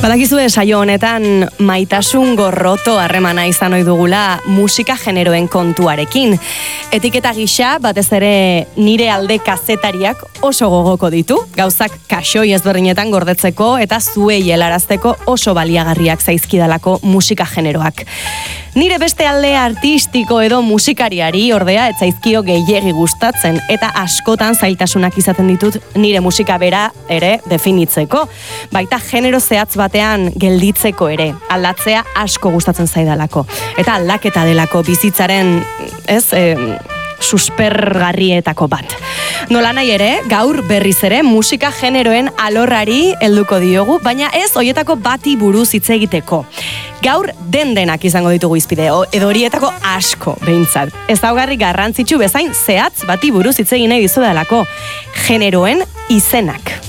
Badakizue saio honetan maitasun gorroto harremana izan ohi dugula musika generoen kontuarekin. Etiketa gisa batez ere nire alde kazetariak oso gogoko ditu, gauzak kaxoi ezberdinetan gordetzeko eta zuei helarazteko oso baliagarriak zaizkidalako musika generoak. Nire beste alde artistiko edo musikariari ordea ez zaizkio gehiegi gustatzen eta askotan zailtasunak izaten ditut nire musika bera ere definitzeko. Baita genero zehatz batean gelditzeko ere, aldatzea asko gustatzen zaidalako. Eta aldaketa delako bizitzaren, suspergarrietako bat. Nolanahi ere, gaur berriz ere musika generoen alorrari helduko diogu, baina ez hoietako bati buruz hitz egiteko. Gaur denak izango ditugu izpide, edo horietako asko behintzat. Ezaugarri garrantzitsu bezain zehatz bati buruz hitz egin nahi dizudalako, generoen izenak.